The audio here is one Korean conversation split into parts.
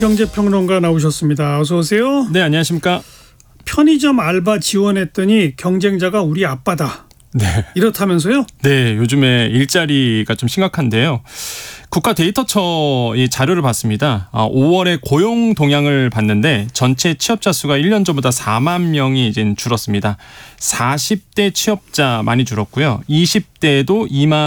경제평론가 나오셨습니다. 어서 오세요. 네, 안녕하십니까. 편의점 알바 지원했더니 경쟁자가 우리 아빠다. 네. 이렇다면서요? 네, 요즘에 일자리가 좀 심각한데요. 국가 데이터처 이 자료를 봤습니다. 5월에 고용 동향을 봤는데 전체 취업자 수가 1년 전보다 4만 명이 이제 줄었습니다. 40대 취업자 많이 줄었고요. 20대도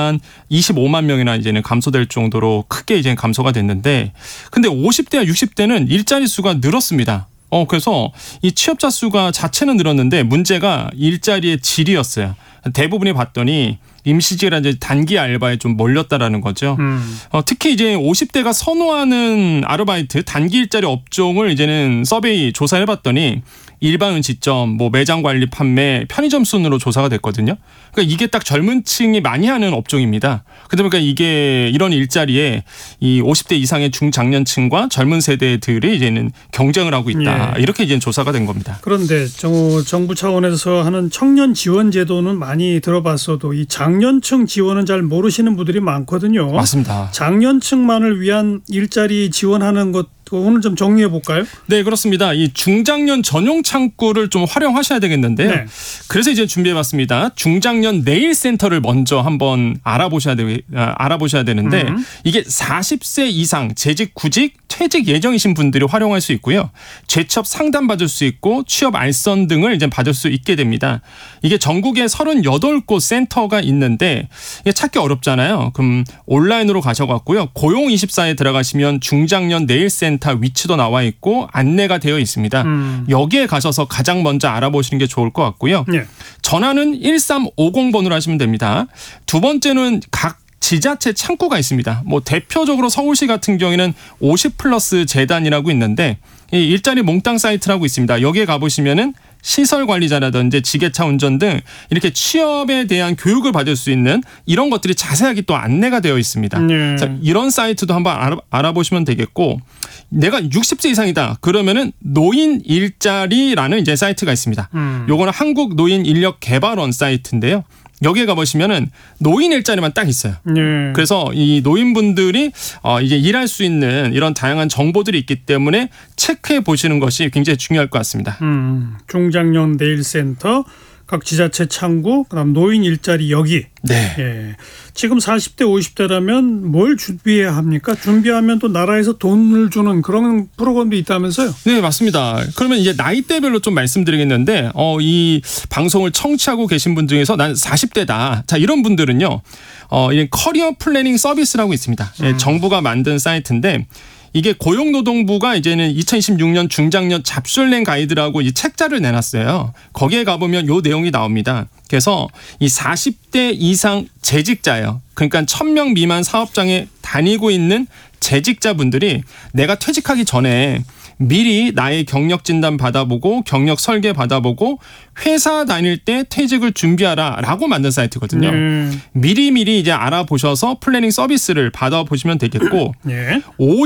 25만 명이나 이제는 감소될 정도로 크게 이제 감소가 됐는데, 근데 50대와 60대는 일자리 수가 늘었습니다. 그래서 이 취업자 수가 자체는 늘었는데 문제가 일자리의 질이었어요. 대부분이 봤더니 임시직이라 이제 단기 알바에 좀 몰렸다라는 거죠. 특히 이제 50대가 선호하는 아르바이트 단기 일자리 업종을 이제는 서베이 조사해봤더니 일반 음식점, 뭐 매장 관리, 판매, 편의점 순으로 조사가 됐거든요. 그러니까 이게 딱 젊은 층이 많이 하는 업종입니다. 그러니까 이게 이런 일자리에 이 50대 이상의 중장년층과 젊은 세대들이 이제는 경쟁을 하고 있다. 예. 이렇게 이제 조사가 된 겁니다. 그런데 정부 차원에서 하는 청년 지원 제도는 많이 들어봤어도 이 장년층 지원은 잘 모르시는 분들이 많거든요. 맞습니다. 장년층만을 위한 일자리 지원하는 것 오늘 좀 정리해 볼까요? 네, 그렇습니다. 이 중장년 전용 창구를 좀 활용하셔야 되겠는데요. 네. 그래서 이제 준비해봤습니다. 중장년 네일 센터를 먼저 한번 알아보셔야 되는데 이게 40세 이상 재직, 구직, 퇴직 예정이신 분들이 활용할 수 있고요. 재취업 상담 받을 수 있고 취업 알선 등을 이제 받을 수 있게 됩니다. 이게 전국에 38곳 센터가 있는데 이게 찾기 어렵잖아요. 그럼 온라인으로 가셔갖고요. 고용24에 들어가시면 중장년 네일 센터 위치도 나와 있고 안내가 되어 있습니다. 여기에 가셔서 가장 먼저 알아보시는 게 좋을 것 같고요. 네. 전화는 1350번으로 하시면 됩니다. 두 번째는 각 지자체 창구가 있습니다. 뭐 대표적으로 서울시 같은 경우에는 50플러스 재단이라고 있는데 이 일자리 몽땅 사이트라고 있습니다. 여기에 가보시면은 시설 관리자라든지 지게차 운전 등 이렇게 취업에 대한 교육을 받을 수 있는 이런 것들이 자세하게 또 안내가 되어 있습니다. 네. 자, 이런 사이트도 한번 알아보시면 되겠고, 내가 60세 이상이다 그러면은 노인 일자리라는 이제 사이트가 있습니다. 요거는 한국 노인 인력 개발원 사이트인데요. 여기에 가보시면은 노인 일자리만 딱 있어요. 네. 그래서 이 노인분들이 이제 일할 수 있는 이런 다양한 정보들이 있기 때문에 체크해 보시는 것이 굉장히 중요할 것 같습니다. 중장년 네일센터, 각 지자체 창구, 그다음 노인 일자리 여기. 네. 예. 지금 40대, 50대라면 뭘 준비해야 합니까? 준비하면 또 나라에서 돈을 주는 그런 프로그램도 있다면서요? 네, 맞습니다. 그러면 이제 나이대별로 좀 말씀드리겠는데, 이 방송을 청취하고 계신 분 중에서 난 40대다. 자, 이런 분들은요, 이 커리어 플래닝 서비스라고 있습니다. 예, 정부가 만든 사이트인데, 이게 고용노동부가 이제는 2016년 중장년 잡술랭 가이드라고 이 책자를 내놨어요. 거기에 가보면 요 내용이 나옵니다. 그래서 이 40대 이상 재직자예요. 그러니까 1000명 미만 사업장에 다니고 있는 재직자분들이 내가 퇴직하기 전에 미리 나의 경력 진단 받아보고 경력 설계 받아보고 회사 다닐 때 퇴직을 준비하라라고 만든 사이트거든요. 미리미리 이제 알아보셔서 플래닝 서비스를 받아보시면 되겠고, 예.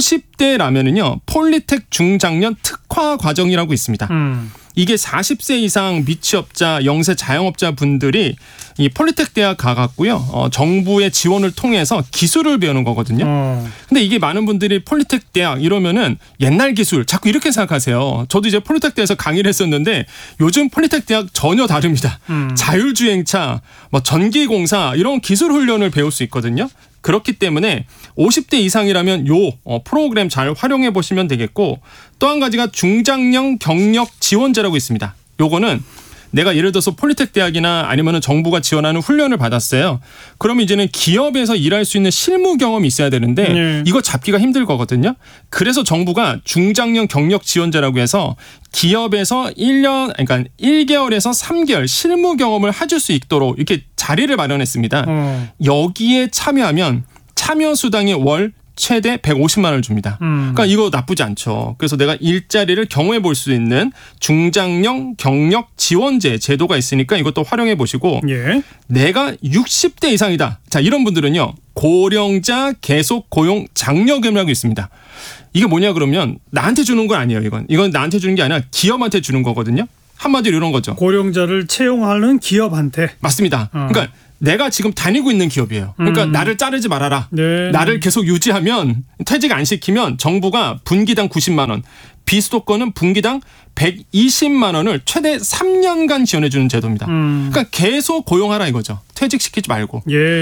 50대라면은요 폴리텍 중장년 특화 과정이라고 있습니다. 이게 40세 이상 미취업자, 영세 자영업자 분들이 이 폴리텍 대학 가갖고요. 정부의 지원을 통해서 기술을 배우는 거거든요. 근데 이게 많은 분들이 폴리텍 대학 이러면은 옛날 기술 자꾸 이렇게 생각하세요. 저도 이제 폴리텍 대학에서 강의를 했었는데 요즘 폴리텍 대학 전혀 다릅니다. 자율주행차, 뭐 전기공사 이런 기술 훈련을 배울 수 있거든요. 그렇기 때문에 50대 이상이라면 요 프로그램 잘 활용해 보시면 되겠고, 또 한 가지가 중장년 경력 지원제라고 있습니다. 요거는 내가 예를 들어서 폴리텍 대학이나 아니면은 정부가 지원하는 훈련을 받았어요. 그러면 이제는 기업에서 일할 수 있는 실무 경험이 있어야 되는데 이거 잡기가 힘들 거거든요. 그래서 정부가 중장년 경력 지원제라고 해서 기업에서 1개월에서 3개월 실무 경험을 해줄 수 있도록 이렇게 자리를 마련했습니다. 여기에 참여하면 참여 수당이 월 최대 150만 원을 줍니다. 그러니까 이거 나쁘지 않죠. 그래서 내가 일자리를 경험해 볼 수 있는 중장년 경력 지원제 제도가 있으니까 이것도 활용해 보시고, 예. 내가 60대 이상이다. 자, 이런 분들은요. 고령자 계속 고용 장려금이라고 있습니다. 이게 뭐냐 그러면 나한테 주는 건 아니에요. 이건 나한테 주는 게 아니라 기업한테 주는 거거든요. 한마디로 이런 거죠. 고령자를 채용하는 기업한테. 맞습니다. 그러니까 내가 지금 다니고 있는 기업이에요. 그러니까 나를 자르지 말아라. 네. 나를 계속 유지하면 퇴직 안 시키면 정부가 분기당 90만 원, 비수도권은 분기당 120만 원을 최대 3년간 지원해 주는 제도입니다. 그러니까 계속 고용하라 이거죠. 퇴직시키지 말고. 예.